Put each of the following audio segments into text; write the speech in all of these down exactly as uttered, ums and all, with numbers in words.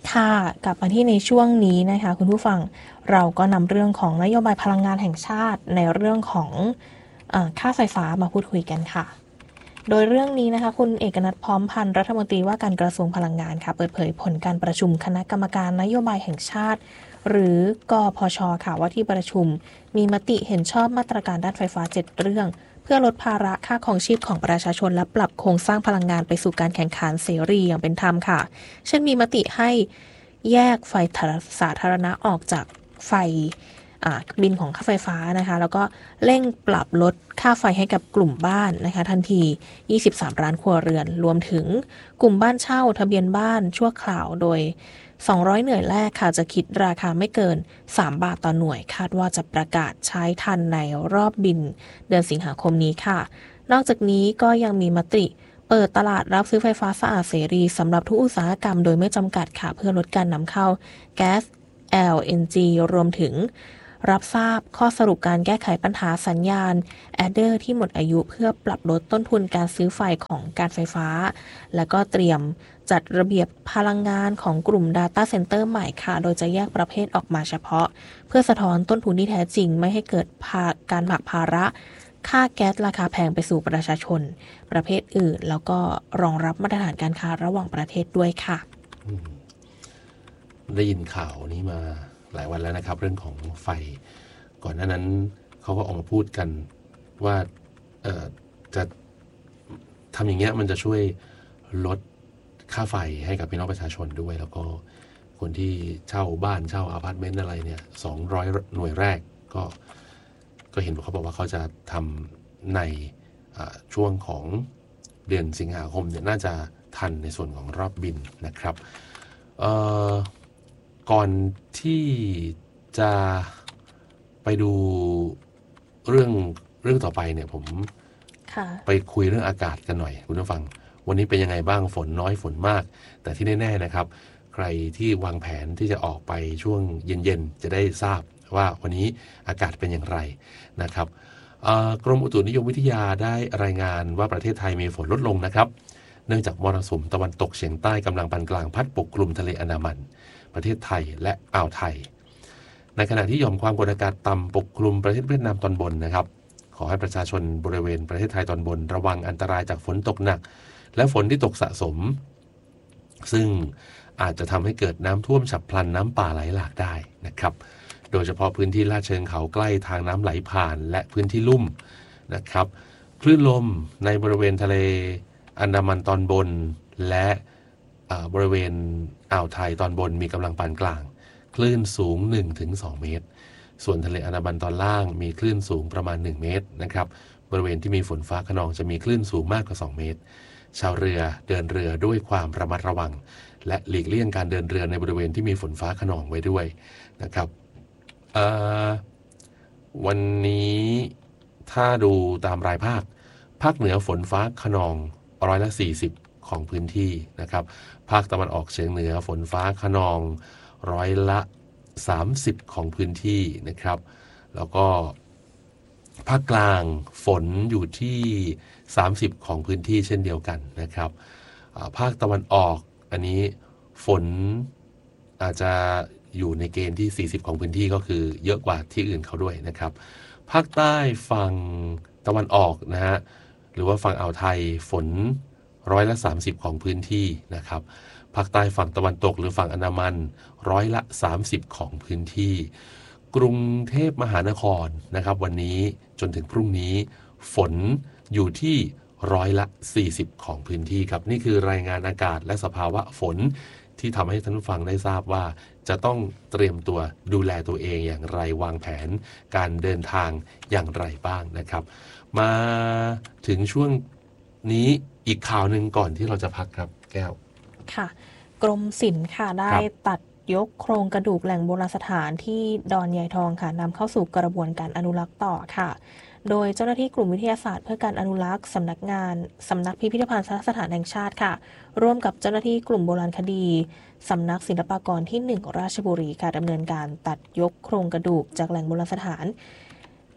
ค่ะกลับมาที่ในช่วงนี้นะคะคุณผู้ฟังเราก็นำเรื่องของนโยบายพลังงานแห่งชาติในเรื่องของเออค่าไฟฟ้ามาพูดคุยกันค่ะโดยเรื่องนี้นะคะคุณเอกนัทพร้อมพันธ์รัฐมนตรีว่าการกระทรวงพลังงานค่ะเปิดเผยผลการประชุมคณะกรรมการนโยบายแห่งชาติหรือกพชค่ะว่าที่ประชุมมีมติเห็นชอบมาตรการด้านไฟฟ้าเจ็ดเรื่องเพื่อลดภาระค่าครองชีพของประชาชนและปรับโครงสร้างพลังงานไปสู่การแข่งขันเสรีอย่างเป็นธรรมค่ะเช่นมีมติให้ แยกไฟสาธารณะออกจากไฟบินของค่าไฟฟ้านะคะแล้วก็เร่งปรับลดค่าไฟให้กับกลุ่มบ้านนะคะทันทียี่สิบสามล้านครัวเรือนรวมถึงกลุ่มบ้านเช่าทะเบียนบ้านชั่วคราวโดยสองร้อยหน่วยแรกค่ะจะคิดราคาไม่เกินสามบาทต่อหน่วยคาดว่าจะประกาศใช้ทันในรอบบินเดือนสิงหาคมนี้ค่ะนอกจากนี้ก็ยังมีมติเปิดตลาดรับซื้อไฟฟ้าสะอาดเสรีสำหรับทุกอุตสาหกรรมโดยไม่จำกัดค่ะเพื่อลดการนำเข้าแก๊ส แอล เอ็น จี รวมถึงรับทราบข้อสรุปการแก้ไขปัญหาสัญญาณแอดเดอร์ที่หมดอายุเพื่อปรับลดต้นทุนการซื้อไฟของการไฟฟ้าและก็เตรียมจัดระเบียบพลังงานของกลุ่ม Data Center ใหม่ค่ะโดยจะแยกประเภทออกมาเฉพาะเพื่อสะท้อนต้นทุนที่แท้จริงไม่ให้เกิดการผลักภาระค่าแก๊สราคาแพงไปสู่ประชาชนประเภทอื่นแล้วก็รองรับมาตรฐานการค้าระหว่างประเทศด้วยค่ะได้ยินข่าวนี้มาหลายวันแล้วนะครับเรื่องของไฟก่อนหน้านั้นเขาก็ออกมาพูดกันว่าจะทำอย่างเงี้ยมันจะช่วยลดค่าไฟให้กับพี่น้องประชาชนด้วยแล้วก็คนที่เช่าบ้านเช่าอพาร์ตเมนต์อะไรเนี่ยสองร้อยหน่วยแรกก็ก็เห็นเขาบอกว่าเขาจะทำในช่วงของเดือนสิงหาคมเนี่ยน่าจะทันในส่วนของรอบบินนะครับก่อนที่จะไปดูเรื่องเรื่องต่อไปเนี่ยผมไปคุยเรื่องอากาศกันหน่อยคุณผู้ฟังวันนี้เป็นยังไงบ้างฝนน้อยฝนมากแต่ที่แน่ๆนะครับใครที่วางแผนที่จะออกไปช่วงเย็นๆจะได้ทราบว่าวันนี้อากาศเป็นอย่างไรนะครับกรมอุตุนิยมวิทยาได้รายงานว่าประเทศไทยมีฝนลดลงนะครับเนื่องจากมรสุมตะวันตกเฉียงใต้กำลังปานกลางพัดปกคลุมทะเลอันดามันประเทศไทยและอ่าวไทยในขณะที่หย่อมความกดอากาศต่ำปกคลุมประเทศเวียดนามตอนบนนะครับขอให้ประชาชนบริเวณประเทศไทยตอนบนระวังอันตรายจากฝนตกหนักและฝนที่ตกสะสมซึ่งอาจจะทำให้เกิดน้ำท่วมฉับพลันน้ำป่าไหลหลากได้นะครับโดยเฉพาะพื้นที่ลาดเชิงเขาใกล้ทางน้ำไหลผ่านและพื้นที่ลุ่มนะครับคลื่นลมในบริเวณทะเลอันดามันตอนบนและบริเวณอ่าวไทยตอนบนมีกำลังปานกลางคลื่นสูง หนึ่งถึงสอง เมตรส่วนทะเลอันดามันตอนล่างมีคลื่นสูงประมาณหนึ่งเมตรนะครับบริเวณที่มีฝนฟ้าคะนองจะมีคลื่นสูงมากกว่าสองเมตรชาวเรือเดินเรือด้วยความระมัดระวังและหลีกเลี่ยงการเดินเรือในบริเวณที่มีฝนฟ้าคะนองไว้ด้วยนะครับวันนี้ถ้าดูตามรายภาคภาคเหนือฝนฟ้าคะนองร้อยละสี่สิบของพื้นที่นะครับภาคตะวันออกเฉียงเหนือฝนฟ้าคะนองร้อยละสามสิบของพื้นที่นะครับแล้วก็ภาคกลางฝนอยู่ที่สามสิบของพื้นที่เช่นเดียวกันนะครับภาคตะวันออกอันนี้ฝนอาจจะอยู่ในเกณฑ์ที่สี่สิบของพื้นที่ก็คือเยอะกว่าที่อื่นเขาด้วยนะครับภาคใต้ฝั่งตะวันออกนะฮะหรือว่าฝั่งอ่าวไทยฝนร้อยละสามสิบของพื้นที่นะครับภาคใต้ฝั่งตะวันตกหรือฝั่งอันดามันร้อยละสามสิบของพื้นที่กรุงเทพมหานครนะครับวันนี้จนถึงพรุ่งนี้ฝนอยู่ที่ร้อยละสี่สิบของพื้นที่ครับนี่คือรายงานอากาศและสภาวะฝนที่ทำให้ท่านผู้ฟังได้ทราบว่าจะต้องเตรียมตัวดูแลตัวเองอย่างไรวางแผนการเดินทางอย่างไรบ้างนะครับมาถึงช่วงนี้อีกข่าวหนึ่งก่อนที่เราจะพักครับแก้วค่ะกรมศิลป์ค่ะได้ตัดยกโครงกระดูกแหล่งโบราณสถานที่ดอนยายทองค่ะนำเข้าสู่กระบวนการอนุรักษ์ต่อค่ะโดยเจ้าหน้าที่กลุ่มวิทยาศาสตร์เพื่อการอนุรักษ์สำนักงานสำนักพิพิธภัณฑ์สถานแห่งชาติค่ะร่วมกับเจ้าหน้าที่กลุ่มโบราณคดีสำนักศิลปากรที่หนึ่งราชบุรีค่ะดำเนินการตัดยกโครงกระดูกจากแหล่งโบราณสถาน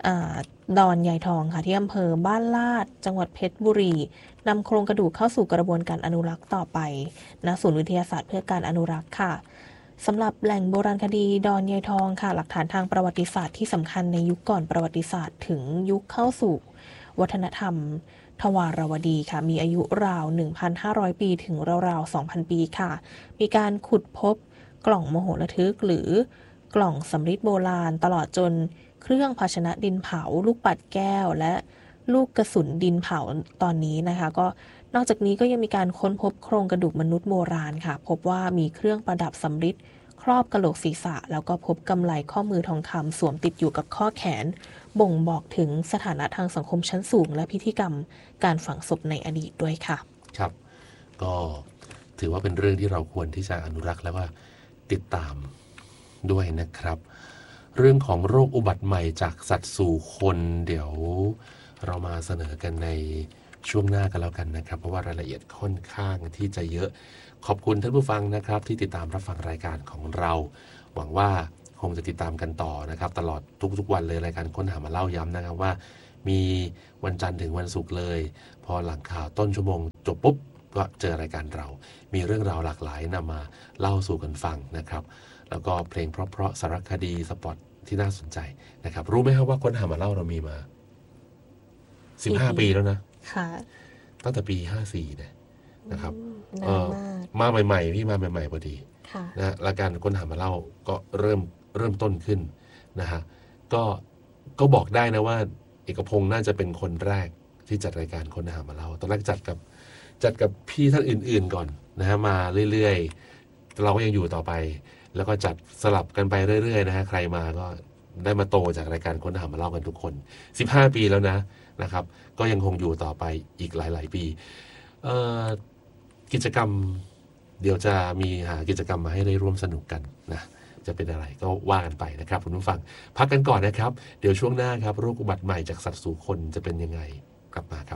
ดอนยายทองค่ะที่อำเภอบ้านลาดจังหวัดเพชรบุรีนำโครงกระดูกเข้าสู่กระบวนการอนุรักษ์ต่อไปณศูนย์วิทยาศาสตร์เพื่อการอนุรักษ์ค่ะสำหรับแหล่งโบราณคดีดอนยายทองค่ะหลักฐานทางประวัติศาสตร์ที่สำคัญในยุคก่อนประวัติศาสตร์ถึงยุคเข้าสู่วัฒนธรรมทวารวดีค่ะมีอายุราว หนึ่งพันห้าร้อย ปีถึงราวๆ สองพัน ปีค่ะมีการขุดพบกล่องมโหระทึกหรือกล่องสำริดโบราณตลอดจนเครื่องภาชนะดินเผาลูกปัดแก้วและลูกกระสุนดินเผาตอนนี้นะคะก็นอกจากนี้ก็ยังมีการค้นพบโครงกระดูกมนุษย์โบราณค่ะพบว่ามีเครื่องประดับสำริดครอบกะโหลกศีรษะแล้วก็พบกำไลข้อมือทองคำสวมติดอยู่กับข้อแขนบ่งบอกถึงสถานะทางสังคมชั้นสูงและพิธีกรรมการฝังศพในอดีตด้วยค่ะครับก็ถือว่าเป็นเรื่องที่เราควรที่จะอนุรักษ์และว่าติดตามด้วยนะครับเรื่องของโรคอุบัติใหม่จากสัตว์สู่คนเดี๋ยวเรามาเสนอกันในช่วงหน้ากันแล้วกันนะครับเพราะว่ารายละเอียดค่อนข้างที่จะเยอะขอบคุณท่านผู้ฟังนะครับที่ติดตามรับฟังรายการของเราหวังว่าคงจะติดตามกันต่อนะครับตลอดทุกๆวันเลยรายการค้นหามาเล่าย้ำนะครับว่ามีวันจันทร์ถึงวันศุกร์เลยพอหลังข่าวต้นชั่วโมงจบปุ๊บก็เจอรายการเรามีเรื่องราวหลากหลายนำมาเล่าสู่กันฟังนะครับแล้วก็เพลงเพราะๆสารคดีสปอตที่น่าสนใจนะครับรู้ไหมครับว่าค้นหามาเล่าเรามีมาสิบห้าปีแล้วนะค่ะตั้งแต่ปีห้าสี่เนี่ยนะครับเออมาใหม่ๆพี่มาใหม่ๆพอดีนะรายการค้นหามาเล่าก็เริ่มเริ่มต้นขึ้นนะฮะก็ก็บอกได้นะว่าเอกพงษ์น่าจะเป็นคนแรกที่จัดรายการค้นหามาเล่าตอนแรกจัดกับจัดกับพี่ท่านอื่นๆก่อนนะฮะมาเรื่อยๆเราก็ยังอยู่ต่อไปแล้วก็จัดสลับกันไปเรื่อยๆนะฮะใครมาก็ได้มาโตจากรายการค้นหามาเล่ากันทุกคนสิบห้าปีแล้วนะนะครับก็ยังคงอยู่ต่อไปอีกหลายๆปีเอ่อกิจกรรมเดี๋ยวจะมีหากิจกรรมมาให้ได้ร่วมสนุกกันนะจะเป็นอะไรก็ว่ากันไปนะครับคุณผู้ฟังพักกันก่อนนะครับเดี๋ยวช่วงหน้าครับโรคอุบัติใหม่จากสัตว์สู่คนจะเป็นยังไงกลับมาครับ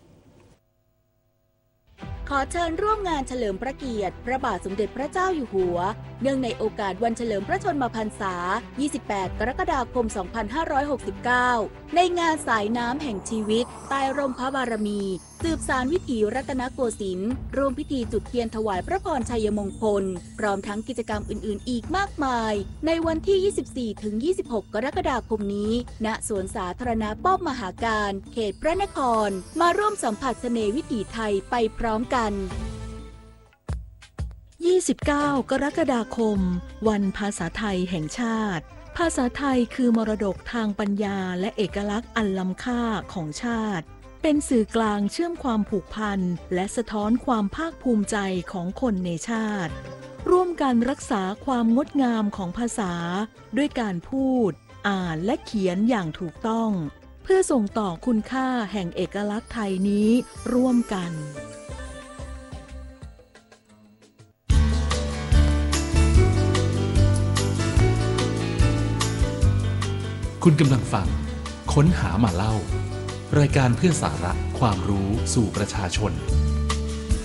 ขอเชิญร่วมงานเฉลิมพระเกียรติพระบาทสมเด็จพระเจ้าอยู่หัวเนื่องในโอกาสวันเฉลิมพระชนมพรรษายี่สิบแปดกรกฎาคมสองพันห้าร้อยหกสิบเก้าในงานสายน้ำแห่งชีวิตใต้ร่มพระบารมีสืบสานวิถีรัตนโกสินทร์ร่วมพิธีจุดเทียนถวายพระพรชัยมงคลพร้อมทั้งกิจกรรมอื่นๆอีกมากมายในวันที่ ยี่สิบสี่ถึงยี่สิบหก กรกฎาคมนี้ณสวนสาธารณะป้อมมหาการเขตพระนครมาร่วมสัมผัสเสน่ห์วิถีไทยไปพร้อมกันยี่สิบเก้ากรกฎาคมวันภาษาไทยแห่งชาติภาษาไทยคือมรดกทางปัญญาและเอกลักษณ์อันล้ำค่าของชาติเป็นสื่อกลางเชื่อมความผูกพันและสะท้อนความภาคภูมิใจของคนในชาติร่วมกันรักษาความงดงามของภาษาด้วยการพูดอ่านและเขียนอย่างถูกต้องเพื่อส่งต่อคุณค่าแห่งเอกลักษณ์ไทยนี้ร่วมกันคุณกำลังฟังค้นหามาเล่ารายการเพื่อสาระความรู้สู่ประชาชน